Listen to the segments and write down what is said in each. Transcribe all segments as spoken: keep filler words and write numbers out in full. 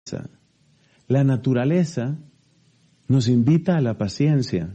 La naturaleza nos invita a la paciencia.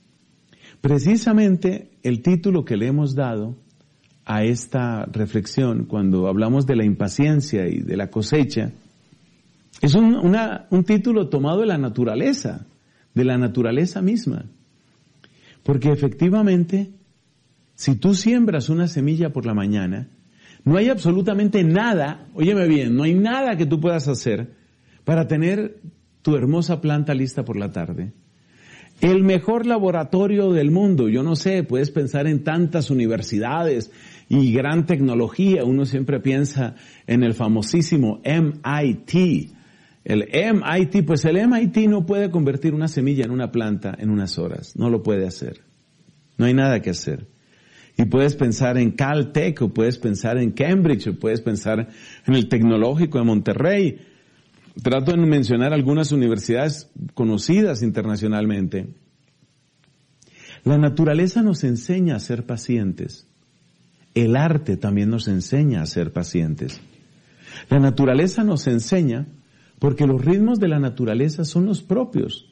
Precisamente el título que le hemos dado a esta reflexión, cuando hablamos de la impaciencia y de la cosecha, es un, una, un título tomado de la naturaleza, de la naturaleza misma. Porque efectivamente, si tú siembras una semilla por la mañana, no hay absolutamente nada, óyeme bien, no hay nada que tú puedas hacer para tener tu hermosa planta lista por la tarde. El mejor laboratorio del mundo, yo no sé, puedes pensar en tantas universidades y gran tecnología, uno siempre piensa en el famosísimo M I T. El M I T, pues el M I T no puede convertir una semilla en una planta en unas horas, no lo puede hacer. No hay nada que hacer. Y puedes pensar en Caltech, o puedes pensar en Cambridge, o puedes pensar en el Tecnológico de Monterrey. Trato de mencionar algunas universidades conocidas internacionalmente. La naturaleza nos enseña a ser pacientes. El arte también nos enseña a ser pacientes. La naturaleza nos enseña porque los ritmos de la naturaleza son los propios.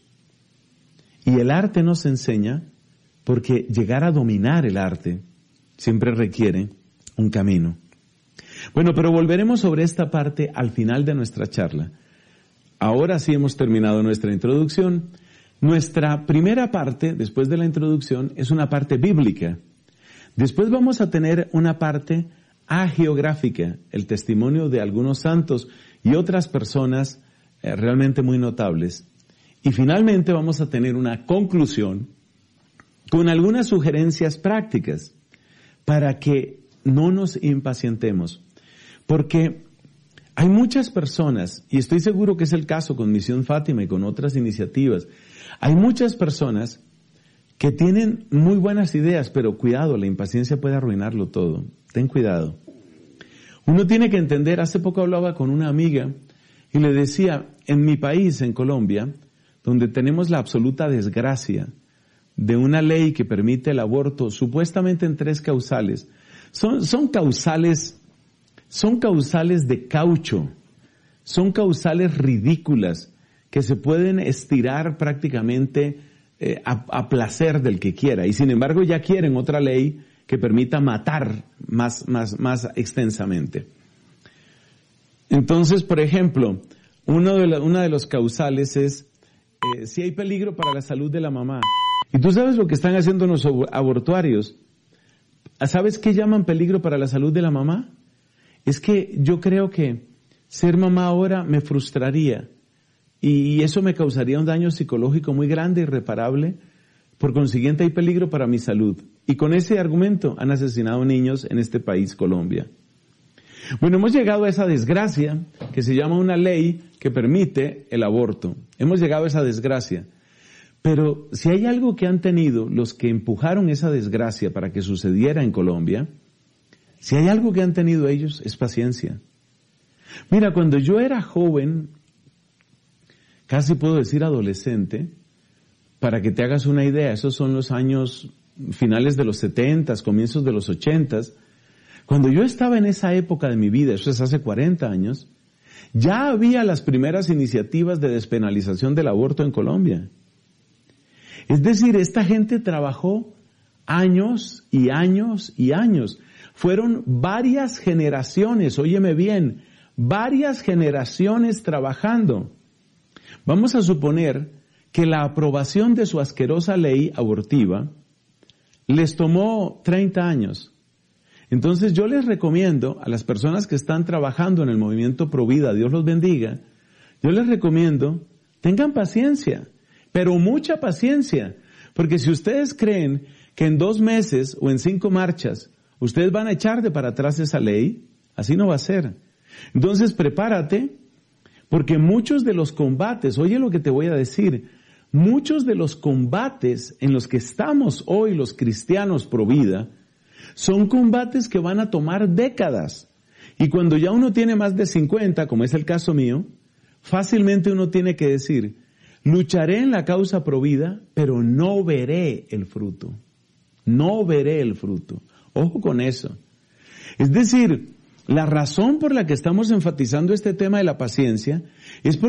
Y el arte nos enseña porque llegar a dominar el arte siempre requiere un camino. Bueno, pero volveremos sobre esta parte al final de nuestra charla. Ahora sí hemos terminado nuestra introducción. Nuestra primera parte, después de la introducción, es una parte bíblica. Después vamos a tener una parte agiográfica, el testimonio de algunos santos y otras personas eh, realmente muy notables. Y finalmente vamos a tener una conclusión con algunas sugerencias prácticas para que no nos impacientemos. Porque hay muchas personas, y estoy seguro que es el caso con Misión Fátima y con otras iniciativas, hay muchas personas que tienen muy buenas ideas, pero cuidado, la impaciencia puede arruinarlo todo. Ten cuidado. Uno tiene que entender, hace poco hablaba con una amiga y le decía, en mi país, en Colombia, donde tenemos la absoluta desgracia de una ley que permite el aborto supuestamente en tres causales, son, son causales, son causales de caucho, son causales ridículas que se pueden estirar prácticamente eh, a, a placer del que quiera, y sin embargo ya quieren otra ley que permita matar más, más, más extensamente. Entonces, por ejemplo, uno de la, una de los causales es eh, si hay peligro para la salud de la mamá. Y tú sabes lo que están haciendo los abortuarios. ¿Sabes qué llaman peligro para la salud de la mamá? Es que yo creo que ser mamá ahora me frustraría y eso me causaría un daño psicológico muy grande, irreparable. Por consiguiente hay peligro para mi salud. Y con ese argumento han asesinado niños en este país, Colombia. Bueno, hemos llegado a esa desgracia que se llama una ley que permite el aborto. Hemos llegado a esa desgracia. Pero si hay algo que han tenido los que empujaron esa desgracia para que sucediera en Colombia, si hay algo que han tenido ellos es paciencia. Mira, cuando yo era joven, casi puedo decir adolescente, para que te hagas una idea, esos son los años finales de los setentas, comienzos de los ochentas, cuando yo estaba en esa época de mi vida, eso es hace cuarenta años, ya había las primeras iniciativas de despenalización del aborto en Colombia. Es decir, esta gente trabajó años y años y años. Fueron varias generaciones, óyeme bien, varias generaciones trabajando. Vamos a suponer que la aprobación de su asquerosa ley abortiva les tomó treinta años. Entonces yo les recomiendo a las personas que están trabajando en el movimiento Provida, Dios los bendiga, yo les recomiendo, tengan paciencia. Pero mucha paciencia, porque si ustedes creen que en dos meses o en cinco marchas ustedes van a echar de para atrás esa ley, así no va a ser. Entonces prepárate, porque muchos de los combates, oye lo que te voy a decir, muchos de los combates en los que estamos hoy los cristianos pro vida, son combates que van a tomar décadas. Y cuando ya uno tiene más de cincuenta, como es el caso mío, fácilmente uno tiene que decir, lucharé en la causa provida, pero no veré el fruto. No veré el fruto. Ojo con eso. Es decir, la razón por la que estamos enfatizando este tema de la paciencia es porque